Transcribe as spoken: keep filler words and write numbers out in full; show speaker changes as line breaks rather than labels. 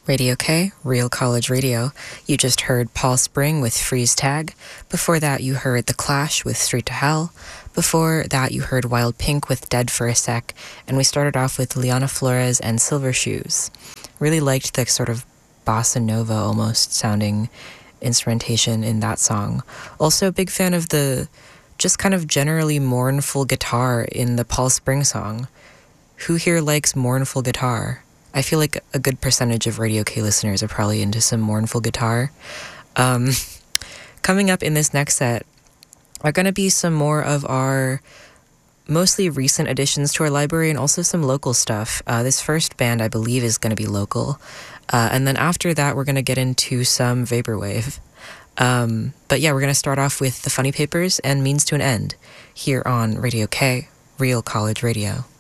Radio K, Real College Radio. You just heard Paul Spring with Freeze Tag. Before that, you heard The Clash with Street to Hell. Before that, you heard Wild Pink with Dead for a Sec. And we started off with Liana Flores and Silver Shoes. Really liked the sort of bossa nova almost sounding instrumentation in that song. Also a big fan of the just kind of generally mournful guitar in the Paul Spring song. Who here likes mournful guitar? I feel like a good percentage of Radio K listeners are probably into some mournful guitar. Um, coming up in this next set are going to be some more of our mostly recent additions to our library and also some local stuff. Uh, this first band, I believe, is going to be local. Uh, and then after that, we're going to get into some Vaporwave. Um, but yeah, we're going to start off with The Funny Papers and Means to an End here on Radio K, Real College Radio.